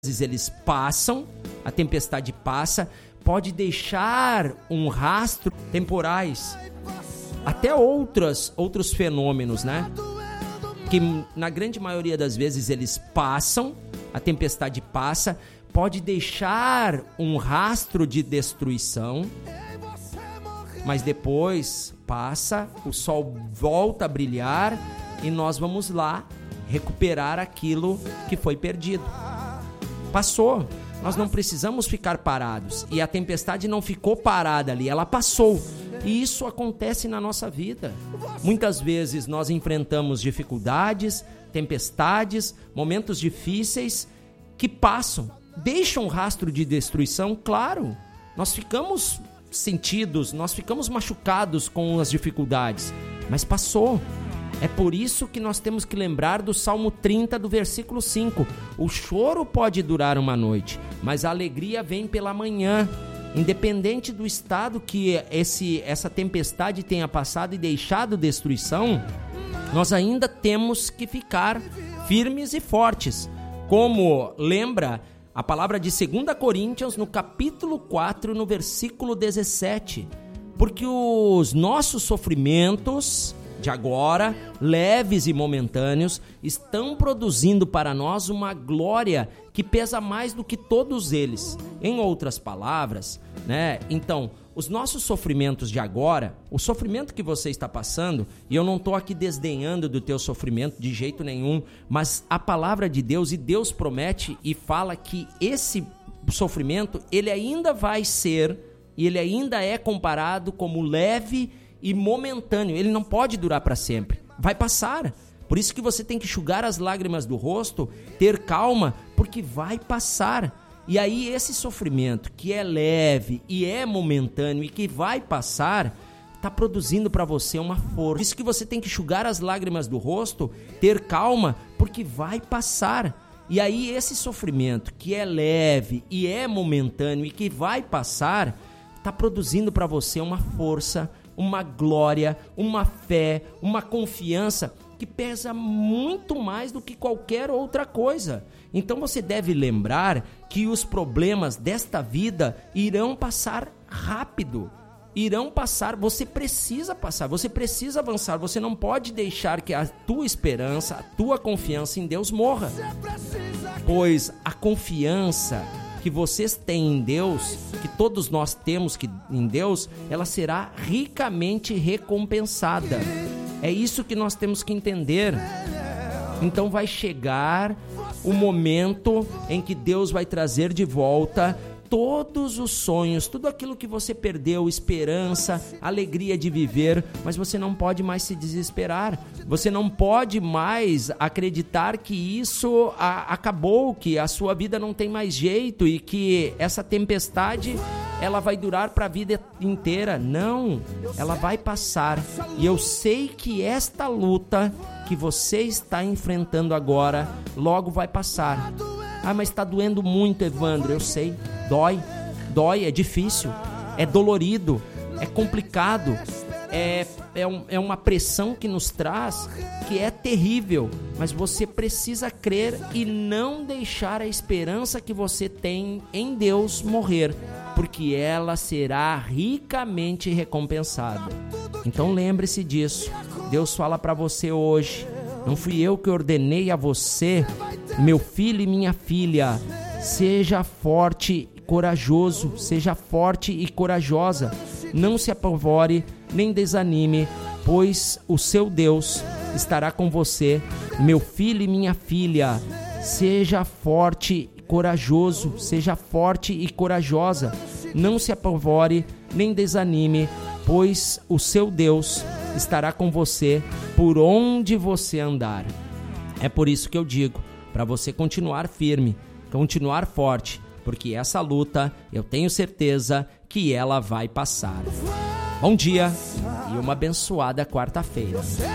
eles passam, a tempestade passa, pode deixar um rastro temporais, até outros fenômenos, né? Que na grande maioria das vezes eles passam, a tempestade passa, pode deixar um rastro de destruição, mas depois passa, o sol volta a brilhar e nós vamos lá recuperar aquilo que foi perdido. Passou, nós não precisamos ficar parados, e a tempestade não ficou parada ali, ela passou, e isso acontece na nossa vida. Muitas vezes nós enfrentamos dificuldades, tempestades, momentos difíceis que passam, deixam um rastro de destruição, claro, nós ficamos sentidos, nós ficamos machucados com as dificuldades, mas passou. É por isso que nós temos que lembrar do Salmo 30, do versículo 5. O choro pode durar uma noite, mas a alegria vem pela manhã. Independente do estado que essa tempestade tenha passado e deixado destruição, nós ainda temos que ficar firmes e fortes. Como lembra a palavra de 2 Coríntios, no capítulo 4, no versículo 17. Porque os nossos sofrimentos de agora, leves e momentâneos, estão produzindo para nós uma glória que pesa mais do que todos eles. Em outras palavras, né? Então, os nossos sofrimentos de agora, o sofrimento que você está passando, e eu não estou aqui desdenhando do teu sofrimento de jeito nenhum, mas a palavra de Deus, e Deus promete e fala que esse sofrimento, ele ainda vai ser, e ele ainda é comparado como leve e momentâneo, ele não pode durar para sempre, vai passar. Por isso que você tem que enxugar as lágrimas do rosto, ter calma, porque vai passar. E aí esse sofrimento que é leve e é momentâneo e que vai passar, está produzindo para você uma força. Por isso que você tem que enxugar as lágrimas do rosto, ter calma, porque vai passar. E aí esse sofrimento que é leve e é momentâneo e que vai passar, está produzindo para você uma força, uma glória, uma fé, uma confiança que pesa muito mais do que qualquer outra coisa. Então você deve lembrar que os problemas desta vida irão passar rápido, irão passar, você precisa passar, você precisa avançar, você não pode deixar que a tua esperança, a tua confiança em Deus morra, pois a confiança que vocês têm em Deus, que todos nós temos em Deus, ela será ricamente recompensada. É isso que nós temos que entender. Então vai chegar o momento em que Deus vai trazer de volta todos os sonhos, tudo aquilo que você perdeu, esperança, alegria de viver, mas você não pode mais se desesperar, você não pode mais acreditar que isso acabou, que a sua vida não tem mais jeito e que essa tempestade ela vai durar para a vida inteira. Não, ela vai passar, e eu sei que esta luta que você está enfrentando agora, logo vai passar. Ah, mas está doendo muito, Evandro. Eu sei, dói, é difícil, é dolorido, é complicado, é uma pressão que nos traz, que é terrível, mas você precisa crer e não deixar a esperança que você tem em Deus morrer, porque ela será ricamente recompensada. Então lembre-se disso. Deus fala para você hoje: não fui eu que ordenei a você, meu filho e minha filha, seja forte e corajoso, seja forte e corajosa, não se apavore nem desanime, pois o seu Deus estará com você, meu filho e minha filha, seja forte e corajoso, seja forte e corajosa, não se apavore nem desanime, pois o seu Deus estará com você por onde você andar. É por isso que eu digo, para você continuar firme, continuar forte, porque essa luta, eu tenho certeza que ela vai passar. Bom dia e uma abençoada quarta-feira.